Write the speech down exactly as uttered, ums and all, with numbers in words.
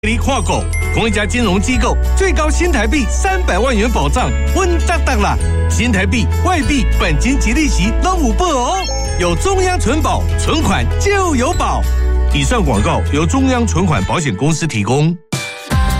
你跨购同一家金融机构，最高新台币三百万元保障，温当当啦！新台币、外币、本金及利息都五倍哦。有中央存保，存款就有保。以上广告由中央存款保险公司提供。